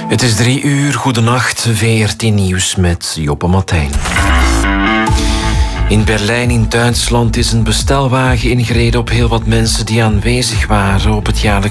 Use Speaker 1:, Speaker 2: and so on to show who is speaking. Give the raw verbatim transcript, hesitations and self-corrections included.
Speaker 1: Het is drie uur, goedenacht, V R T Nieuws met Joppe Martijn. In Berlijn in Duitsland is een bestelwagen ingereden op heel wat mensen die aanwezig waren op het jaarlijks